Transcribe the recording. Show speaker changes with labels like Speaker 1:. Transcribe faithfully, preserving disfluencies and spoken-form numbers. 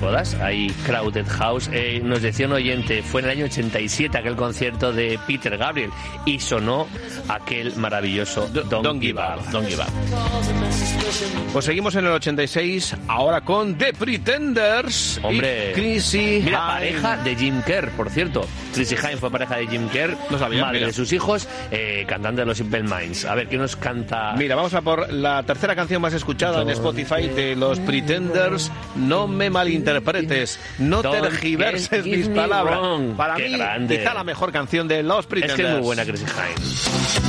Speaker 1: todas. Hay Crowded House. Eh, nos decía un oyente, fue en el año ochenta y siete aquel concierto de Peter Gabriel y sonó aquel maravilloso Don't, Don't Give Up. Don't Give Up.
Speaker 2: Pues seguimos en el ochenta y seis, ahora con The Pretenders.
Speaker 1: Hombre,
Speaker 2: y Chrissie
Speaker 1: mira,
Speaker 2: Hynde.
Speaker 1: pareja de Jim Kerr, por cierto. Chrissie Hynde fue pareja de Jim Kerr,
Speaker 2: no sabía,
Speaker 1: madre
Speaker 2: mira.
Speaker 1: de sus hijos, eh, cantante de los Simple Minds. A ver, ¿qué nos canta?
Speaker 2: Mira, vamos a por la tercera canción más escuchada Don't en Spotify de los Pretenders. No me malinterpretes, no tergiverses mis palabras.
Speaker 1: Wrong.
Speaker 2: Para
Speaker 1: Qué
Speaker 2: mí,
Speaker 1: grande.
Speaker 2: quizá la mejor canción de los Pretenders.
Speaker 1: Es que es muy buena Chrissie Hynde.